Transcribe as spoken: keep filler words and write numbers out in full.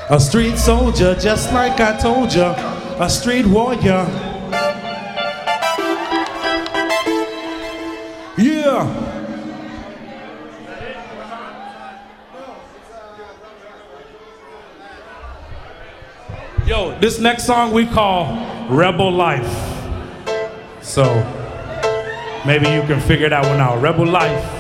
A street soldier, just like I told ya. A street warrior. Yeah. Yo, this next song we call Rebel Life. So maybe you can figure that one out. Rebel Life.